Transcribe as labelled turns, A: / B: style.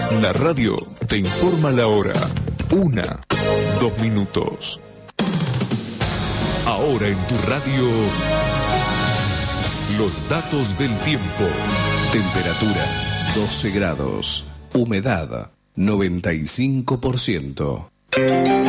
A: La radio te informa la hora. 1:02. Ahora en tu radio, los datos del tiempo. Temperatura 12 grados. Humedad 95%.